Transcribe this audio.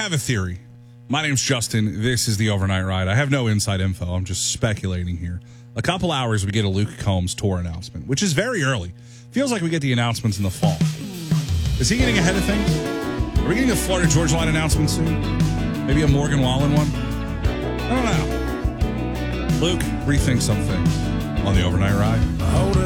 have a theory. My name's Justin. This is the Overnight Ride. I have no inside info. I'm just speculating here. A couple hours, we get a Luke Combs tour announcement, which is very early. Feels like we get the announcements in the fall. Is he getting ahead of things? Are we getting a Florida Georgia Line announcement soon? Maybe a Morgan Wallen one? I don't know. Luke, rethink some things on the Overnight Ride.